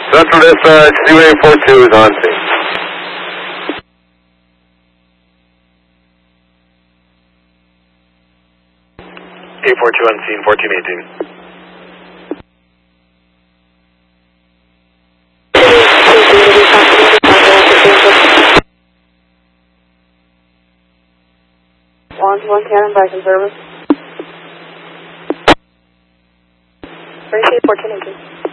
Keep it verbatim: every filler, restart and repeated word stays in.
Central Dispatch, C A four two is on scene. A four two on scene, fourteen eighteen. One one Cannon back in service. Three fourteen eighteen.